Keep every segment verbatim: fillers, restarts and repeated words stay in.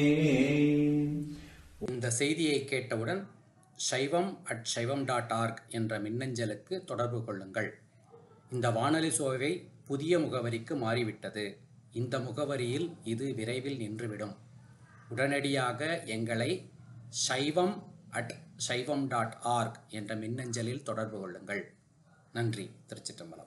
இந்த செய்தியை கேட்டவுடன் சைவம் அட் சைவம் டாட் ஆர்க் என்ற மின்னஞ்சலுக்கு தொடர்பு கொள்ளுங்கள். இந்த வானொலி சோவை புதிய முகவரிக்கு மாறிவிட்டது. இந்த முகவரியில் இது விரைவில் நின்றுவிடும். உடனடியாக எங்களை சைவம் அட் சைவம் டாட் ஆர்க் என்ற மின்னஞ்சலில் தொடர்பு கொள்ளுங்கள். நன்றி. திருச்சிற்றம்பலம்.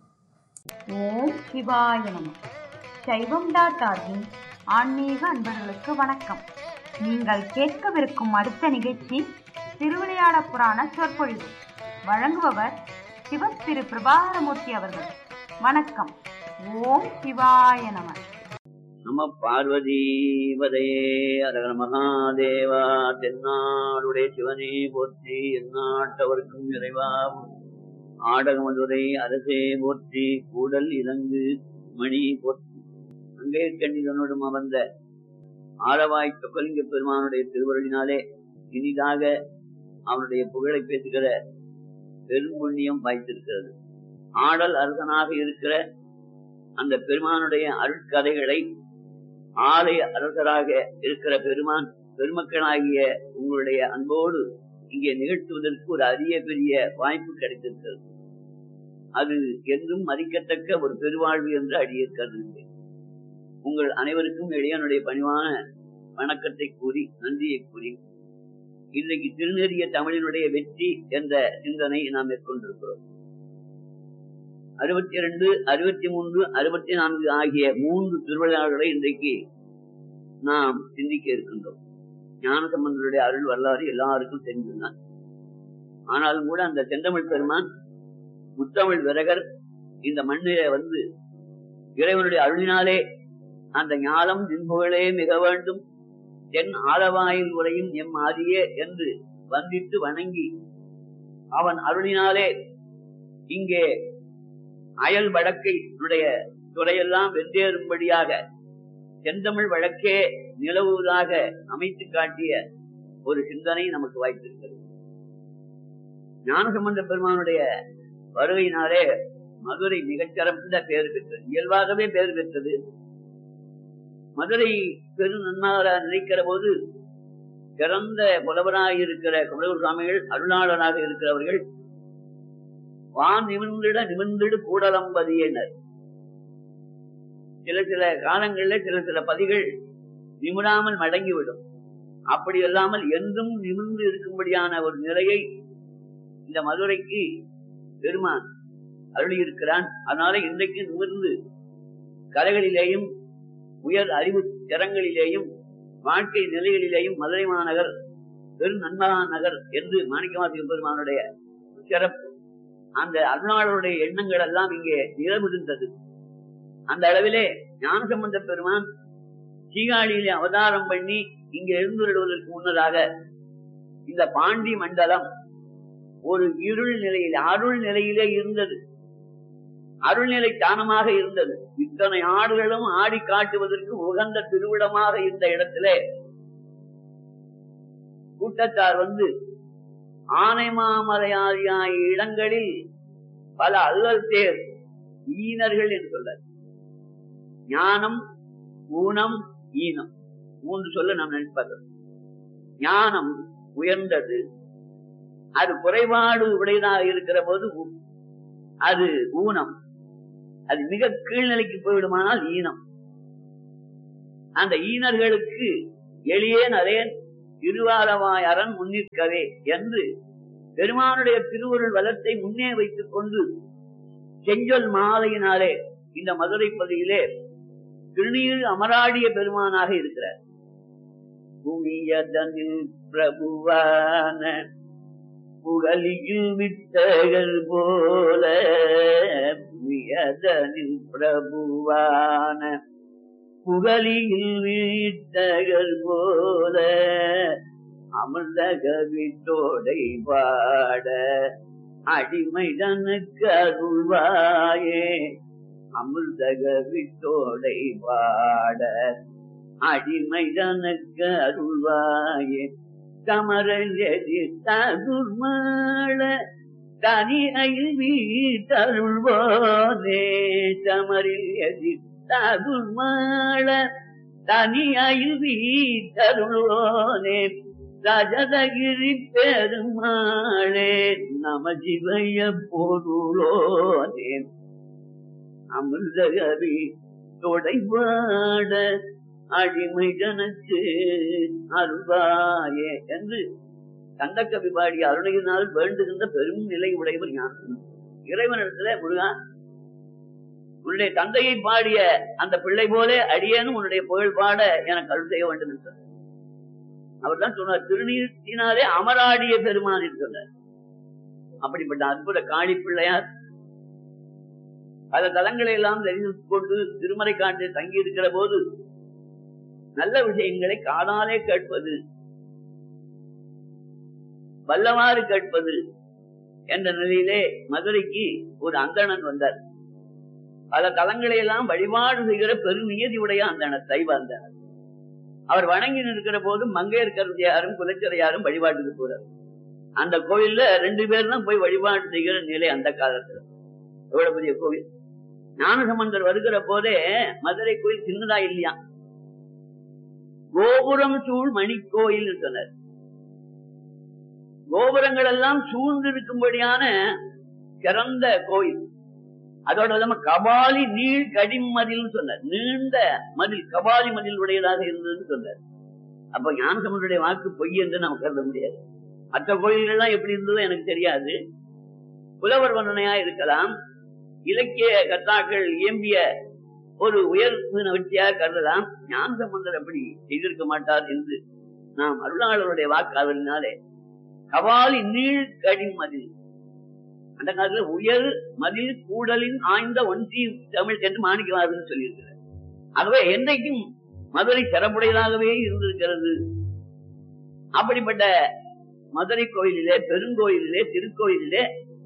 ஓம் சிவாய நம. சைவம் டாட் ஆர்கின் ஆன்மீக அன்பர்களுக்கு வணக்கம். நீங்கள் கேட்கவிருக்கும் அடுத்த நிகழ்ச்சி திருவிளையாட புராண சொற்பொழிவு. வழங்குபவர் சிவ திரு பிரபாகரமூர்த்தி அவர்கள். வணக்கம். ஓம் சிவாய நம. நம பார்வதி வதையே அரகர மகாதேவா. தென்னாடுடைய சிவனே போற்றி, எந்நாட்டவர்க்கும் இறைவாவும் ஆடகமதுரை அரசே போற்றி, கூடல் இலங்கு மணி போற்றி. அங்கே கண்ணிதனுடன் அமர்ந்த ஆளவாய் சொக்கலிங்க பெருமானுடைய திருவருளினாலே இனிதாக அவனுடைய புகழை பேசுகிற பெரும்புண்ணியம் வாய்த்திருக்கிறது. ஆடல் அரசனாக இருக்கிற அந்த பெருமானுடைய அருட்கதைகளை ஆலய அரசராக இருக்கிற பெருமான் பெருமக்களாகிய உங்களுடைய அன்போடு இங்கே நிகழ்த்துவதற்கு ஒரு அரிய பெரிய வாய்ப்பு கிடைத்திருக்கிறது. அது என்றும் மதிக்கத்தக்க ஒரு பெருவாழ்வு என்று அடியே கருதுகிறேன். உங்கள் அனைவருக்கும் இளையனுடைய பணிவான வணக்கத்தை கூறி நன்றியை கூறி இன்றைக்கு திருநெறிய தமிழினுடைய வெற்றி என்ற சிந்தனை நாம் மேற்கொண்டிருக்கிறோம். அறுபத்தி இரண்டு அறுபத்தி மூன்று அறுபத்தி நான்கு ஆகிய மூன்று திருவிழாக்களை இன்றைக்கு நாம் சிந்திக்க இருக்கின்றோம். ஞானசம்பந்தருடைய அருள் வரலாறு எல்லாருக்கும் தெரிஞ்சுதான். ஆனாலும் கூட அந்த செந்தமிழ் பெருமான் முத்தமிழ் விரகர் இந்த மண்ணில வந்து இறைவனுடைய அருளினாலே அந்த ஞானம் நின்புகளே மிக வேண்டும், தென் ஆலவாயில் உரையும் எம் ஆதியே என்று வந்தித்து வணங்கி அவன் அருளினாலே இங்கே அயல் வழக்கை துறையெல்லாம் வென்றேறும்படியாக செந்தமிழ் வழக்கே நிலவுவதாக அமைத்து காட்டிய ஒரு சிந்தனை நமக்கு வாய்த்திருக்கிறது. ஞானசம்பந்த பெருமானுடைய வருகையினாலே மதுரை மிகச்சிறந்த பெயர் பெற்றது, இயல்பாகவே பெயர் பெற்றது. மதுரை பெரு நன்மாராக நினைக்கிற போது சிறந்த புலவராக இருக்கிற குமரகுரு சுவாமிகள், அருளாளராக இருக்கிறவர்கள் வான் நிமிர்ந்திட நிமிர்ந்திடு கூடலம்பதியினர். சில சில காலங்களில சில சில பதிகள் நிமிராமல் மடங்கிவிடும். அப்படி இல்லாமல் என்றும் நிமிர்ந்து இருக்கும்படியான ஒரு நிலையை இந்த மதுரைக்கு பெருமான் அருளி இருக்கிறான். அதனால இன்றைக்கு நிமிர்ந்து கலைகளிலேயும் உயர் அறிவு திறங்களிலேயும் வாழ்க்கை நிலைகளிலேயும் மதுரை மாநகர் பெரு நன்மகா நகர் என்று மாணிக்கவாசக பெருமானுடைய சிறப்பு, அந்த அருளாளருடைய எண்ணங்கள் எல்லாம் இங்கே நிலமிருந்தது. அந்த அளவிலே ஞானசம்பந்த பெருமான் சீகாழியிலே அவதாரம் பண்ணி இங்கே எழுந்துள்ளதற்கு முன்னதாக இந்த பாண்டி மண்டலம் ஒரு இருள் நிலையில் அருள் நிலையிலே இருந்தது, அருள்நிலை தானமாக இருந்தது. இத்தனை ஆடுகளும் ஆடி காட்டுவதற்கு உகந்த திருவிடமாக இருந்த இடத்திலே கூட்டத்தார் வந்து ஆனை மாமலையாதியாய இடங்களில் பல அல்லல் தேர் ஈனர்கள் என்று சொல்ல, ஞானம் ஊனம் ஈனம் மூன்று சொல்ல நாம் நினைப்பது. ஞானம் உயர்ந்தது, அது குறைபாடு உடையதாக இருக்கிற போது அது ஊனம், அது மிக கீழ்நிலைக்கு போய்விடுமானால் ஈனம். அந்த ஈனர்களுக்கு எளியேன் அதேன் திருவாரவாய் அரண் முன்னிற்கவே என்று பெருமானுடைய திருவருள் வளத்தை முன்னே வைத்துக் கொண்டு செஞ்சொல் மாலையினாலே இந்த மதுரை பகுதியிலே திருநீர் அமராடிய பெருமானாக இருக்கிறார். புவியதனில் பிரபுவான புகழியில் வித்தகர் போல, புவியதனில் பிரபுவான புகழியில் வித்தகர் போல, அமிர்தக விட்டோடை பாட அடிமைதனுக்கு அருள்வாயே, அமிர்தக விட்டோடை பாட அடிமைதனுக்கு அருள்வாயே, கமரல் எதிர்த்தருள்மாள தனியில் வீட்டருள்வோனே, சமரில் எதிர்த்தருள்மாள தனியி தருளோனே ரஜதகிரி பெருமாளே நம சிவய பொருளோனே அமிர்தகவி தொடைவாட அடிமை ஜனக்கு அருள்வாயே என்று கந்தக்கவி பாடிய அருணையினால் வேண்டுகின்ற பெரும் நிலை உடையவர் ஞானம். இறைவனிடத்துல முருகா உன்னுடைய தந்தையை பாடிய அந்த பிள்ளை போல அடியேனும் உன்னுடைய புகழ் பாட எனக்கு அருள் செய்ய வேண்டும் என்று சொன்னார். அவர் தான் சொன்னார், திருநீர்த்தினாலே அமராடிய பெருமான் என்று சொன்னார். அப்படிப்பட்ட அற்புத காளி பிள்ளையார் பல தலங்களை எல்லாம் தெரிந்து கொண்டு திருமறை காட்டில் தங்கி இருக்கிற போது நல்ல விஷயங்களை காதாலே கேட்பது, வல்லவாறு கேட்பது என்ற நிலையிலே மதுரைக்கு ஒரு அந்தணன் வந்தார். பல தலங்களை எல்லாம் வழிபாடு செய்கிற பெருநியதி உடைய அந்தணர், சைவ அந்தணர். அவர் வணங்கி நிற்கிற போது மங்கையர்கரசியாரும் குலச்சரையாரும் வழிபாட்டுக்கு போறார். அந்த கோயில்ல ரெண்டு பேர் தான் போய் வழிபாடு செய்கிற நிலை அந்த காலத்துல. எவ்வளவு பெரிய கோவில்! ஞானசம்பந்தர் வருகிற போதே மதுரை கோயில் சின்னதா இல்லையா, கோபுரம் சூழ் மணி கோயில் சொன்னார். கோபுரங்கள் எல்லாம் சூழ்ந்து இருக்கும்படியான சிறந்த கோயில். அதோட இல்லாம கபாலி நீள் கடிம் மதில் சொன்னார். நீண்ட மதில், கபாலி மதில் உடையதாக இருந்ததுன்னு சொன்னார். அப்ப ஞானசம்பந்தருடைய வாக்கு பொய் என்று நாம் கருத முடியாது. மற்ற கோயில்கள் எல்லாம் எப்படி இருந்ததோ எனக்கு தெரியாது. புலவர் வர்ணனையா இருக்கலாம், இலக்கிய கர்த்தாக்கள் இயம்பிய ஒரு உயர்வு வெற்றியாக கருதலாம். ஞானசம்பந்தர் அப்படி செய்திருக்க மாட்டார் என்று நாம் அருளாளருடைய வாக்காளரினாலே கபாலி நீள் கடிம் மதில், அந்த காலத்துல உயர் மதில் கூடலின் ஆய்ந்த ஒன்றி தமிழ் என்று மாணிக்கவாசன் சொல்லியிருக்கிறார். ஆகவே என்றைக்கும் மதுரை சிறப்புடையதாகவே இருந்திருக்கிறது. அப்படிப்பட்ட மதுரை கோயிலிலே, பெருங்கோயிலிலே, திருக்கோயிலிலே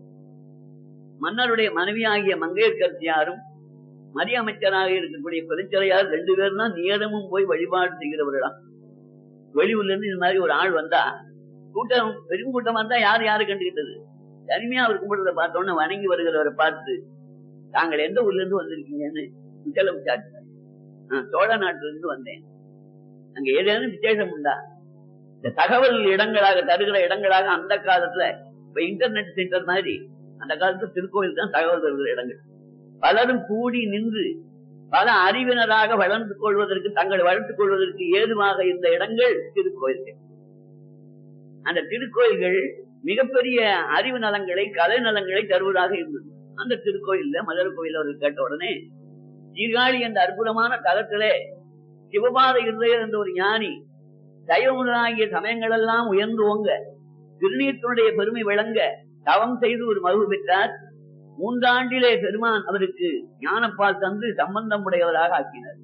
மன்னருடைய மனைவியாகிய மங்கையர்கரசியாரும் மதிய அமைச்சராக இருக்கக்கூடிய குலச்சரையார் ரெண்டு பேரும் தான் நேரமும் போய் வழிபாடு செய்கிறவர்களாம். வெளியூர்ல இருந்து இந்த மாதிரி ஒரு ஆள் வந்தா, கூட்டம் பெரும் கூட்டம் வந்தா யாரு யாரு கண்டுகிட்டது, தனிமையா அவர் கும்பிடுறத பார்த்தோன்னு வணங்கி வருகிறவரை பார்த்து, தாங்கள் எந்த ஊர்ல இருந்து வந்திருக்கீங்கன்னு விசலம் விசாரிச்சார். நான் சோழ நாட்டுல இருந்து வந்தேன், அங்க ஏதேனும் விசேஷம் உண்டா? இந்த தகவல் இடங்களாக தருகிற இடங்களாக அந்த காலத்துல இப்ப இன்டர்நெட் சென்டர் மாதிரி அந்த காலத்துல திருக்கோயில் தான் தகவல் தருகிற இடங்கள். பலரும் கூடி நின்று பல அறிவினராக வளர்ந்து கொள்வதற்கு, தங்களை வளர்த்துக் கொள்வதற்கு ஏதுவாக இருந்த இடங்கள் திருக்கோயில்கள். அந்த திருக்கோயில்கள் மிகப்பெரிய அறிவு நலங்களை, கலை நலங்களை தருவதாக இருந்தது. அந்த திருக்கோயில்ல மதுரை கோயில் அவர்கள் கேட்ட உடனே சீர்காழி என்ற அற்புதமான தலத்திலே சிவபாத இருதயர் என்ற ஒரு ஞானி சைவமுதலாகிய சமயங்கள் எல்லாம் உயர்ந்து ஓங்க, திருநீற்றினுடைய பெருமை விளங்க தவம் செய்து ஒரு மகிழ்வு பெற்றார். மூன்றாண்டிலே பெருமான் அவருக்கு ஞானப்பால் தந்து சம்பந்தம் உடையவராக ஆக்கினார்.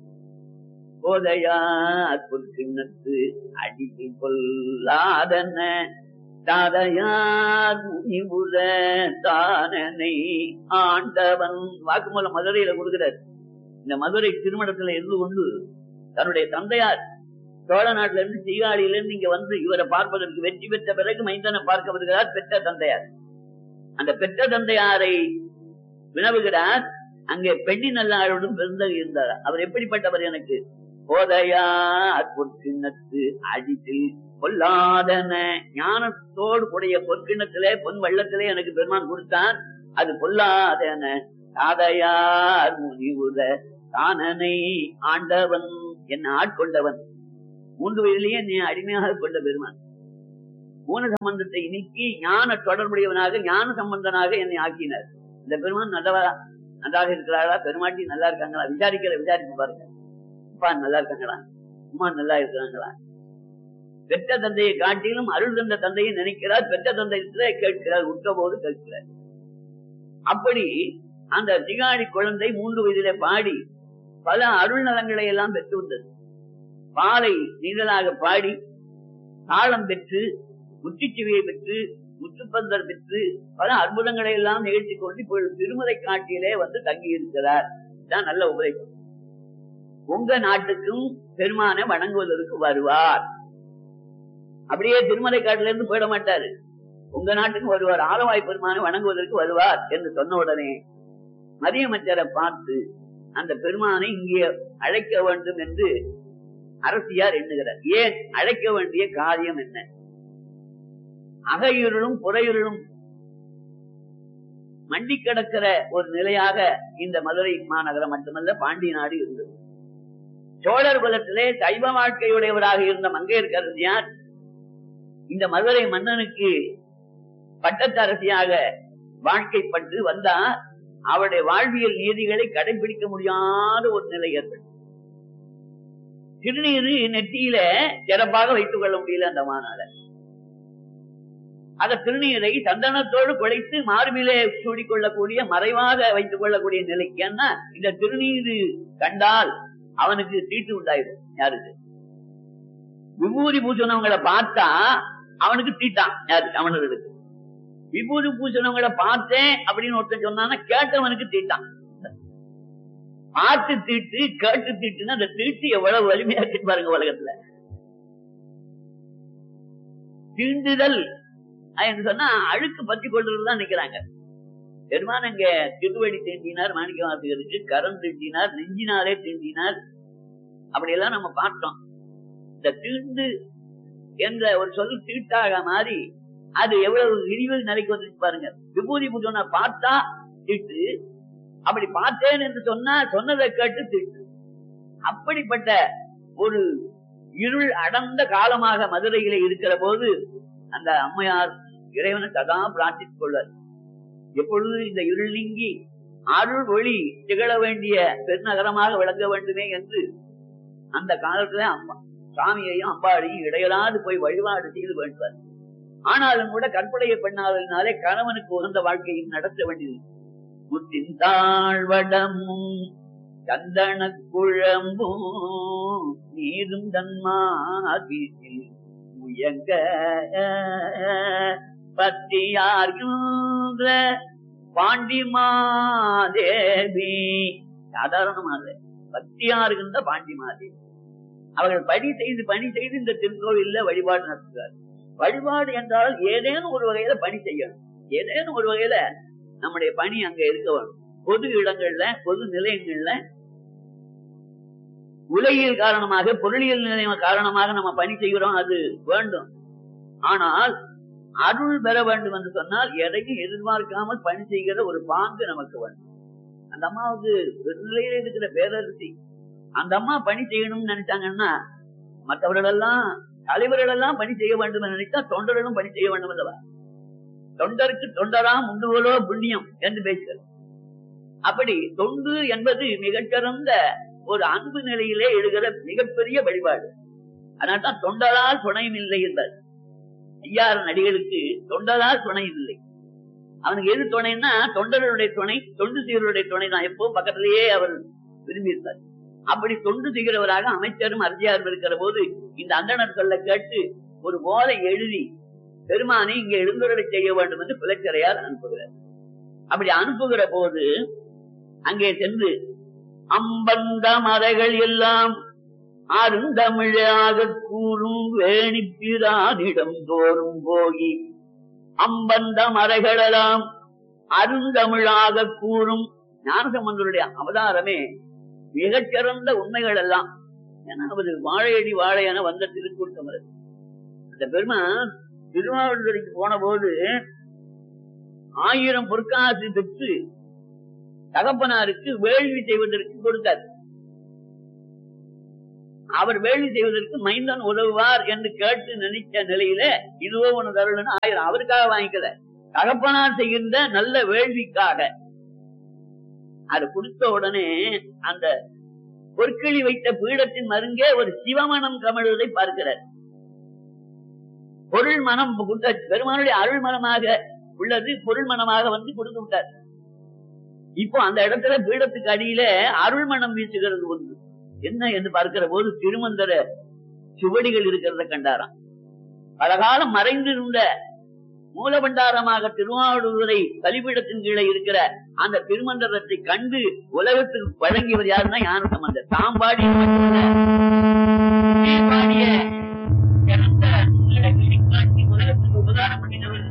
போதையார் பொற்கிண்ணத்து அடிமை கொல்லாதன தாதையார் முனிவுல தானனை ஆண்டவன் வாக்குமூலம் மதுரையில கொடுக்கிறார். இந்த மதுரை திருமணத்துல இருந்து கொண்டு தன்னுடைய தந்தையார் சோழ நாட்டில இருந்து சீகாழியில இருந்து இங்க வந்து இவரை பார்ப்பதற்கு வெற்றி பெற்ற பிறகு மைந்தனை பார்க்க வருகிறார் பெற்ற தந்தையார். அந்த பெற்ற தந்தையாரை வினவுகிறார். அங்கே பெண்ணி நல்லாருடன் பிறந்தவர் இருந்தார். அவர் எப்படிப்பட்டவர்? எனக்கு போதையார் பொற்கிண்ணத்து அடித்தில் பொல்லாதன, ஞானத்தோடு கூடிய பொற்கிண்ணத்திலே பொன் வெள்ளத்திலே எனக்கு பெருமான் கொடுத்தான், அது பொல்லாதன தாதையார் முனிவுத தானனை ஆண்டவன், என்ன ஆட்கொண்டவன். மூன்று வயதிலேயே நீ அடிமையாக கொண்ட பெருமான் மூன சம்பந்தத்தை நீக்கி ஞான தொடர்புடையவனாக ஞான சம்பந்தனாக என்னை ஆக்கினார். இந்த பெருமான் நல்லவரா, நன்றாக இருக்கிறாரா, பெருமாட்டி நல்லா இருக்காங்களா, விசாரிக்கிற விசாரிச்சு பாருங்க. அப்பா நல்லா இருக்காங்களா, அம்மா நல்லா இருக்கிறாங்களா. பெற்ற தந்தையை காட்டிலும் அருள் தந்த தந்தையை நினைக்கிறார், பெற்ற தந்தையில கேட்கிறார், உற்ற போது கேட்கிறார். அப்படி அந்த திகாடி குழந்தை மூன்று வயதிலே பாடி பல அருள் நலங்களை எல்லாம் பெற்று வந்தது. பாலை நீங்களாக பாடி தாளம் பெற்று முற்றுச்சுவையை பெற்று முற்றுப்பந்தர் பெற்று பல அற்புதங்களை எல்லாம் நிகழ்த்தி கொண்டு இப்பொழுது திருமலை காட்டிலே வந்து தங்கி இருக்கிறார். இதுதான் நல்ல உபதேசம். உங்க நாட்டுக்கும் பெருமானை வணங்குவதற்கு வருவார். அப்படியே திருமலை காட்டில இருந்து போயிட மாட்டாரு, உங்க நாட்டுக்கும் வருவார். ஆலவாய் பெருமானை வணங்குவதற்கு வருவார் என்று சொன்ன உடனே மதியமைச்சரை பார்த்து அந்த பெருமானை இங்கே அழைக்க வேண்டும் என்று அரசியார் எண்ணுகிறார். ஏன் அழைக்க வேண்டிய காரியம் என்ன? அகையுருளும் புறையுருளும் மண்டி கிடக்கிற ஒரு நிலையாக இந்த மதுரை மாநகரம் மட்டுமல்ல பாண்டிய நாடு இருந்தது. சோழர் குலத்திலே சைவ வாழ்க்கையுடையவராக இருந்த மங்கையர்க்கரசியார் இந்த மதுரை மன்னனுக்கு பட்டத்தரசியாக வாழ்க்கைப்பட்டு வந்தா அவருடைய வாழ்வியல் நீதிகளை கடைபிடிக்க முடியாத ஒரு நிலை ஏற்படும். திருநீரு நெற்றியில சிறப்பாக வைத்துக் கொள்ள முடியல அந்த மாநாட. அந்த திருநீரை சந்தனத்தோடு குழைத்து மார்பிலே சூடிக்கொள்ளக்கூடிய மறைவாக வைத்துக் கொள்ளக்கூடிய நிலைக்கு. ஏன்னா இந்த திருநீரு கண்டால் அவனுக்கு தீட்டு உண்டாயிடும். யாருக்கு? விபூதி பூசணவங்களை பார்த்தா அவனுக்கு தீட்டான். யாருக்கு? அவனுக்கு. விபூதி பூசணவங்களை பார்த்தேன் அப்படின்னு ஒருத்தன் சொன்னான்னா கேட்டவனுக்கு தீட்டான். பார்த்து தீட்டு கேட்டு தீட்டுன்னா அந்த தீட்டு எவ்வளவு வலிமையா இருக்கு பாருங்க உலகத்துல. தீண்டுதல் என்று சொன்னா அழுக்கு பற்றி கொள்றதுதான் நிக்கிறாங்க. பெருமான் அங்க திருவடி தீண்டினார், மாணிக்க வாசகருக்கு கரம் தீண்டினார், நெஞ்சினாலே தீண்டினார், அப்படியெல்லாம் நம்ம பார்த்தோம். இந்த தீண்டு என்ற ஒரு சொல் தீட்டாக மாறி அது எவ்வளவு இழிவு நிலைக்கு வந்துச்சு பாருங்க. விபூதி பூஜனை பார்த்தா தீட்டு, அப்படி பார்த்தேன் என்று சொன்னா சொன்னதை கேட்டு தீட்டு. அப்படிப்பட்ட ஒரு இருள் அடர்ந்த காலமாக மதுரையில இருக்கிற போது அந்த அம்மையார் இறைவனை சதா பிரார்த்தித்துக் கொள்வார். எப்பொழுது இந்த இருள் நீங்கி அருள் ஒளி திகழ வேண்டிய பெருநகரமாக விளங்க வேண்டுமே என்று அந்த காலத்துல அம்மா சாமியையும் அம்பாளையும் இடையலாது போய் வழிபாடு செய்து வேண்டுவார். ஆனாலும் கூட கற்புடைய பெண்ணாதலினாலே கணவனுக்கு உகந்த வாழ்க்கையும் நடத்த வேண்டியது. முத்தின் தாழ்வடமும் சந்தன குழம்பும் நீரும் தன்மாதி முயங்க பத்தியார்கின்ற பாண்டிமாதேவி. சாதாரணமாக பத்தியார்கின்ற பாண்டிமாதேவி அவர்கள் பணி செய்து பணி செய்து இந்த திருக்கோவில்ல வழிபாடு நடத்துகிறார். வழிபாடு என்றால் ஏதேனும் ஒரு வகையில பணி செய்யணும். ஏதேனும் ஒரு வகையில நம்முடைய பணி அங்க இருக்க வேணும். பொது இடங்கள்ல பொது நிலையங்கள்ல உலகியல் காரணமாக பொருளியல் நிலையம் காரணமாக நம்ம பணி செய்கிறோம், அது வேண்டும். ஆனால் அருள் பெற வேண்டும் என்று சொன்னால் எதையும் எதிர்பார்க்காமல் பணி செய்கிற ஒரு பாங்கு நமக்கு வேண்டும். அந்த அம்மாவுக்கு நிலையில இருக்கிற பேரரசி அந்த அம்மா பணி செய்யணும்னு நினைச்சாங்கன்னா மற்றவர்கள் எல்லாம் தலைவர்கள் எல்லாம் பணி செய்ய வேண்டும் என்று நினைத்தா தொண்டர்களும் பணி செய்ய வேண்டும் அல்லவா? தொண்டருக்கு தொண்டராம் உண்டுகளோ புண்ணியம் என்று பேசுகிறது. அப்படி தொண்டு என்பது மிகச்சிறந்த ஒரு அன்பு நிலையிலே எழுகிற மிகப்பெரிய வழிபாடு. அதனால்தான் தொண்டரால் துணையும் இல்லை என்பார் ஐயாறு நடிகளுக்கு. தொண்டரால் துணையும் இல்லை. அவனுக்கு எது துணைன்னா தொண்டர்களுடைய துணை, தொண்டு செய்வருடைய துணை தான். எப்பவும் பக்கத்திலேயே அவர் விரும்பியிருப்பார். அப்படி தொண்டு செய்கிறவராக அமைச்சரும் அரசியாரும் இருக்கிற போது இந்த அந்தணர் சொல்ல கேட்டு ஒரு ஓலை எழுதி பெருமானை இங்க எழுந்துரை செய்ய வேண்டும் என்று பிள்ளைச்சரையார் அனுப்புகிறார். அப்படி அனுப்புகிற போது அங்கே சென்று அம்பந்த மறைகள் எல்லாம் அருந்தமிழாக கூறும் வேணிப்பிரானிடம் தோறும் போகி அம்பந்த மறைகளெல்லாம் அருந்தமிழாக கூறும். ஞானசம்பந்தருடைய அவதாரமே மிகச்சிறந்த உண்மைகள் எல்லாம். ஏன்னா அவர் வாழையடி வாழையான வந்த திருக்கூட்டம். அந்த பெருமான் திருவாவூருக்கு போன போது ஆயிரம் பொற்காசு பெற்று தகப்பனாருக்கு வேள்வி செய்வதற்கு கொடுத்தார். அவர் வேள்வி செய்வதற்கு மைந்தன் உதவுவார் என்று கேட்டு நினைச்ச நிலையில இதுவோ ஒண்ணு தருணம் ஆயிரம் அவருக்காக வாங்கிக்கல, தகப்பனார் செய்கின்ற நல்ல வேள்விக்காக. அது கொடுத்த உடனே அந்த பொற்களி வைத்த பீடத்தின் மருங்கே ஒரு சிவமனம் கமழுவதை பார்க்கிறார். பொருள் மனம் பெருமானுடைய அருள் மனமாக உள்ளது, பொருள் மனமாக வந்து கொடுத்து விட்டார். இப்போ அந்த இடத்துல பீடத்துக்கு அடியில அருள் மனம் வீசுகிறது ஒன்று. என்ன என்று பார்க்கிற போது திருமந்திர சுவடிகள் இருக்கிறத கண்டாராம். பல காலம் மறைந்திருந்த மூலபண்டாரமாக திருவாவூரை கலிபீடத்தின் கீழே இருக்கிற அந்த திருமந்திரத்தை கண்டு உலகத்துக்கு வழங்கியவர் யாருன்னா ஞானசம்பந்தர். தாம் பாடிய உலகத்துக்கு உபகாரம் பண்ணினவர்.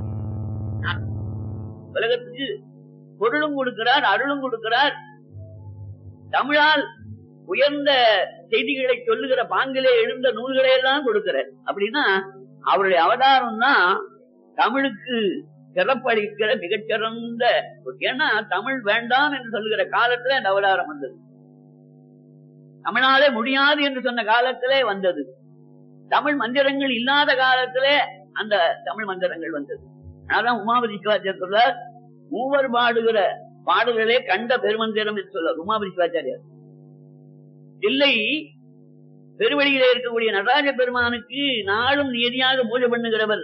உலகத்துக்கு பொருளும் கொடுக்கிறார், அருளும் கொடுக்கிறார். தமிழால் உயர்ந்த செய்திகளை சொல்லுகிற பாங்கிலே எழுந்த நூல்களை எல்லாம் கொடுக்கிறார். அப்படின்னா அவருடைய அவதாரம் தான் தமிழுக்கு சிறப்பளிக்கிற மிகச்சிறந்த. ஏன்னா தமிழ் வேண்டாம் என்று சொல்லுகிற காலத்துல அந்த அவதாரம் வந்தது. தமிழாலே முடியாது என்று சொன்ன காலத்திலே வந்தது. தமிழ் மந்திரங்கள் இல்லாத காலத்திலே அந்த தமிழ் மந்திரங்கள் வந்தது. அதான் உமாபதி சிவாச்சாரியர் சொல்ல, மூவர் பாடுகிற பாடல்களே கண்ட பெருமந்திரம் என்று சொல்ல உமாபதி சிவாச்சாரியார். இல்லை, பெருவழியிலே இருக்கக்கூடிய நடராஜ பெருமானுக்கு நாளும் நியதியாக பூஜை பண்ணுகிறவர்.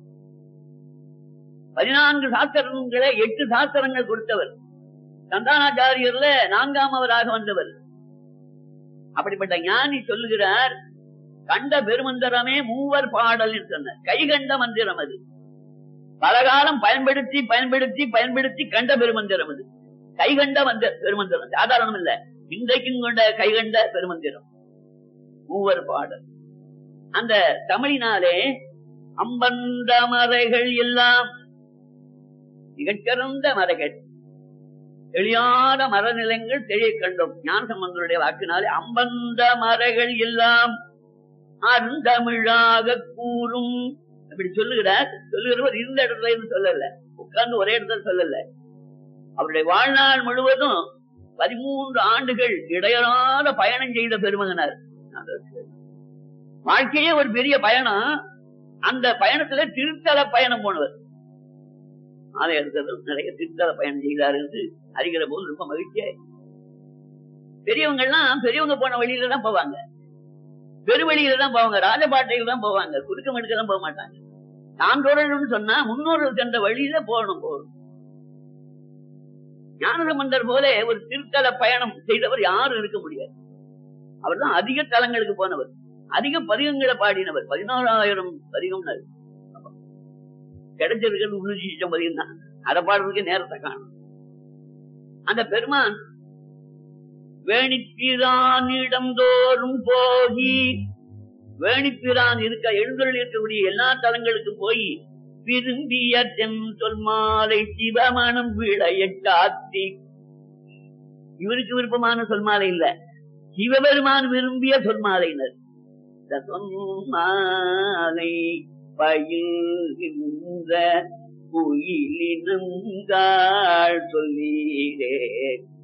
பதினான்கு சாஸ்திரங்களை எட்டு சாஸ்திரங்கள் கொடுத்தவர். சந்தானாச்சாரியர்ல நான்காமவராக வந்தவர். அப்படிப்பட்ட ஞானி சொல்லுகிறார், கண்ட பெருமந்திரமே மூவர் பாடல் என்று சொன்னார். கைகண்ட மந்திரம் அது. பலகாலம் பயன்படுத்தி பயன்படுத்தி பயன்படுத்தி கண்ட பெருமந்திரம் அது. கைகண்ட மந்திர பெருமந்திரம் சாதாரணம் இல்ல, இன்றைக்கும் கொண்ட கைகண்ட பெருமந்திரம் மூவர் பாடல். அந்த தமிழினாலே அம்பந்த மறைகள் எல்லாம் மிகச்சிறந்த மறைகள், எளியாத மரநிலங்கள் தெரிய கண்டோம். ஞானசம்பந்தருடைய வாக்கினாலே அம்பந்த மறைகள் எல்லாம் அருந்தமிழாக கூறும் அப்படி சொல்லுகிறார். சொல்லுகிறவர் இருந்த இடத்துல இருந்து சொல்லல, உட்கார்ந்து ஒரே இடத்துல சொல்லல. அவருடைய வாழ்நாள் முழுவதும் பதிமூன்று ஆண்டுகள் இடையறாத பயணம் செய்த பெருமகனார். வாழ்க்கையே ஒரு பெரிய பயணம். அந்த பயணத்துல திருத்தல பயணம் போனவர். ஆலயத்தில் நிறைய திருத்தல பயணம் செய்தார் என்று அறிகிற போது ரொம்ப மகிழ்ச்சியா. பெரியவங்க எல்லாம் பெரியவங்க போன வழியில தான் போவாங்க, பெருவழியில தான் போவாங்க, ராஜபாட்டையில தான் போவாங்க, குறுக்கம் எடுக்க தான் போக மாட்டாங்க. சான்றோர்கள் சொன்னா முன்னோர்கள் சென்ற வழியில போகணும் போகணும். ஞானசம்பந்தர் போல ஒரு திருத்தல பயணம் செய்தவர் யாரும் இருக்க முடியாது. அவர் தான் அதிக தலங்களுக்கு போனவர், அதிக பதிகங்களை பாடினவர். பதினோராயிரம் பதிகம் கிடைச்சிருக்கிறது முன்னூத்தி லட்சம் பதிகம் தான். அதை பாடுறதுக்கு நேரத்தை காணும். அந்த பெருமான் வேணிப்பிரான் இடந்தோறும் போகி, வேணிப்பிரான் இருக்க எழுந்தருள் இருக்கக்கூடிய எல்லா தலங்களுக்கும் போய் விரும்பிய தென் சொல் மாலை சிவமணம் விளைய காத்தி. இவருக்கு விருப்பமான சொல் மாலை இல்ல, சிவபெருமான் விரும்பிய சொல் மாலையினர். சொன்மாலை பயில்கின்ற குயிலினங்காள் சொல்லீரே